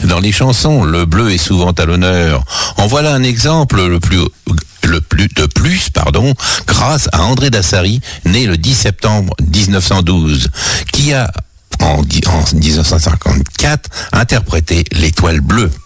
Dans les chansons, le bleu est souvent à l'honneur. En voilà un exemple de plus, grâce à André Dassary, né le 10 septembre 1912, qui a, en 1954, interprété l'étoile bleue.